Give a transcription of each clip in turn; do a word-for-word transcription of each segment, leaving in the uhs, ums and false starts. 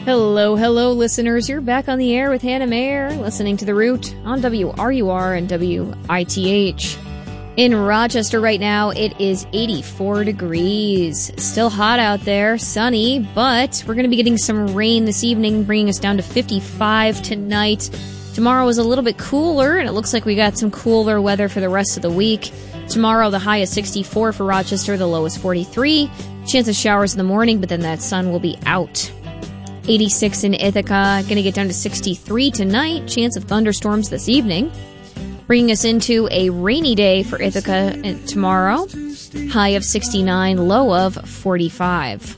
Hello, hello, listeners. You're back on the air with Hannah Mayer, listening to The Root on W R U R and W I T H. In Rochester right now, it is eighty-four degrees. Still hot out there, sunny, but we're going to be getting some rain this evening, bringing us down to fifty-five tonight. Tomorrow is a little bit cooler, and it looks like we got some cooler weather for the rest of the week. Tomorrow, the high is sixty-four for Rochester, the low is forty-three. Chance of showers in the morning, but then that sun will be out. eighty-six in Ithaca, going to get down to sixty-three tonight. Chance of thunderstorms this evening. Bringing us into a rainy day for Ithaca tomorrow. High of sixty-nine, low of forty-five.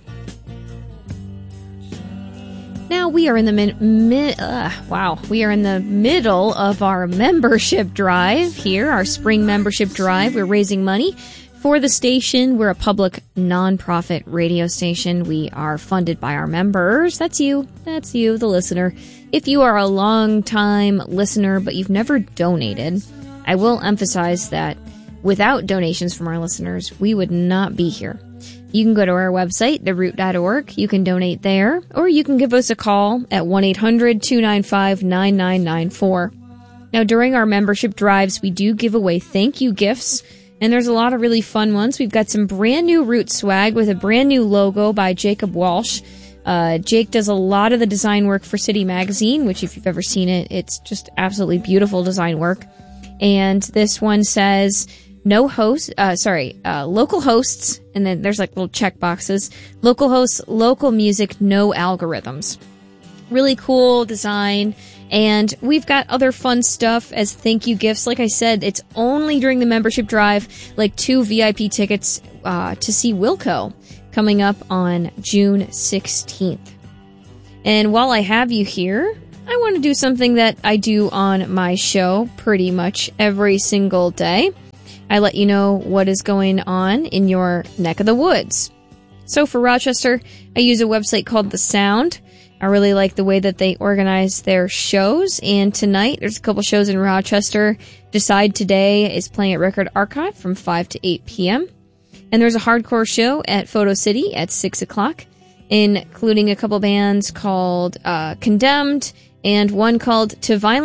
Now we are in the mid, mid uh, wow, we are in the middle of our membership drive here, our spring membership drive. We're raising money for the station. We're a public nonprofit radio station. We are funded by our members. That's you. That's you, the listener. If you are a long-time listener, but you've never donated, I will emphasize that without donations from our listeners, we would not be here. You can go to our website, the root dot org. You can donate there, or you can give us a call at one eight hundred two nine five nine nine nine four. Now, during our membership drives, we do give away thank you gifts, and there's a lot of really fun ones. We've got some brand new Root swag with a brand new logo by Jacob Walsh. Uh, Jake does a lot of the design work for City Magazine, which if you've ever seen it, it's just absolutely beautiful design work. And this one says, no host, uh, sorry, uh, local hosts, and then there's like little check boxes. Local hosts, local music, no algorithms. Really cool design. And we've got other fun stuff as thank you gifts. Like I said, it's only during the membership drive, like two V I P tickets uh, to see Wilco coming up on June sixteenth. And while I have you here, I want to do something that I do on my show pretty much every single day. I let you know what is going on in your neck of the woods. So for Rochester, I use a website called The Sound. I really like the way that they organize their shows. And tonight, there's a couple shows in Rochester. Decide Today is playing at Record Archive from five to eight p.m. And there's a hardcore show at Photo City at six o'clock, including a couple bands called uh, Condemned and one called To Violence